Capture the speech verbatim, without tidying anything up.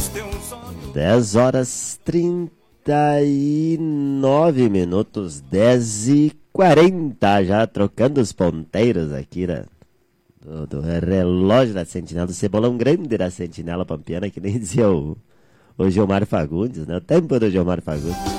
dez horas trinta e nove minutos, dez e quarenta, já trocando os ponteiros aqui, né? Do, do relógio da Sentinela, do cebolão grande da Sentinela Pampiana, que nem dizia o, o Gilmar Fagundes, né? O tempo do Gilmar Fagundes.